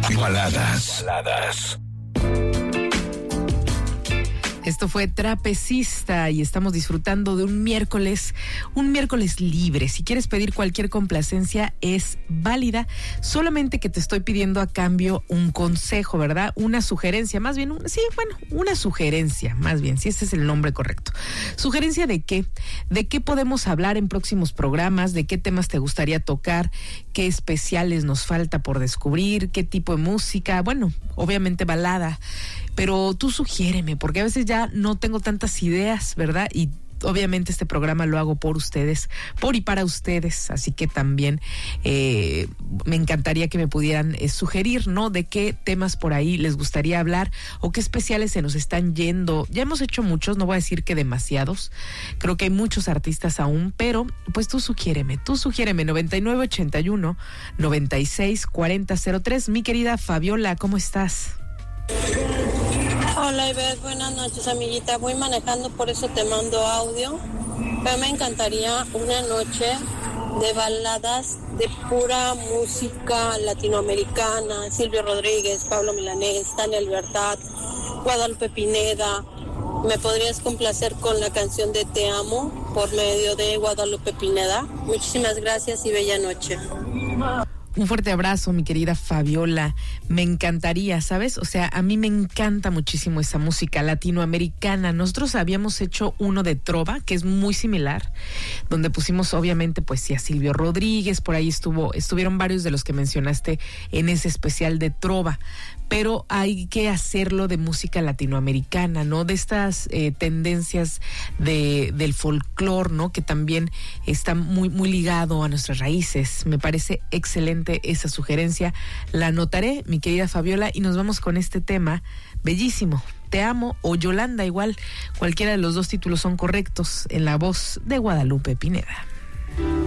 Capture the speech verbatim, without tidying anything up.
Baladas. Baladas. Esto fue Trapecista y estamos disfrutando de un miércoles, un miércoles libre. Si quieres pedir cualquier complacencia es válida, solamente que te estoy pidiendo a cambio un consejo, ¿verdad? Una sugerencia, más bien, un, sí, bueno, una sugerencia, más bien, si ese es el nombre correcto. ¿Sugerencia de qué? ¿De qué podemos hablar en próximos programas? ¿De qué temas te gustaría tocar? ¿Qué especiales nos falta por descubrir? ¿Qué tipo de música? Bueno, obviamente balada, pero tú sugiéreme, porque a veces ya no tengo tantas ideas, ¿verdad? Y obviamente este programa lo hago por ustedes, por y para ustedes, así que también eh, me encantaría que me pudieran eh, sugerir, ¿no? De qué temas por ahí les gustaría hablar o qué especiales se nos están yendo. Ya hemos hecho muchos, no voy a decir que demasiados, creo que hay muchos artistas aún, pero pues tú sugiéreme, tú sugiéreme, noventa y nueve ochenta y uno, noventa y seis, cuarenta cero tres. Mi querida Fabiola, ¿cómo estás? Hola Ivette, buenas noches amiguita, voy manejando, por eso te mando audio, pero me encantaría una noche de baladas de pura música latinoamericana, Silvio Rodríguez, Pablo Milanés, Tania Libertad, Guadalupe Pineda. ¿Me podrías complacer con la canción de Te Amo por medio de Guadalupe Pineda? Muchísimas gracias y bella noche. Un fuerte abrazo, mi querida Fabiola. Me encantaría, ¿sabes? O sea, a mí me encanta muchísimo esa música latinoamericana. Nosotros habíamos hecho uno de trova, que es muy similar, donde pusimos obviamente pues sí a Silvio Rodríguez, por ahí estuvo, estuvieron varios de los que mencionaste en ese especial de trova. Pero hay que hacerlo de música latinoamericana, ¿no? De estas eh, tendencias de, del folclore, ¿no? Que también está muy, muy ligado a nuestras raíces. Me parece excelente esa sugerencia. La anotaré, mi querida Fabiola, y nos vamos con este tema bellísimo. Te amo o Yolanda, igual. Cualquiera de los dos títulos son correctos en la voz de Guadalupe Pineda.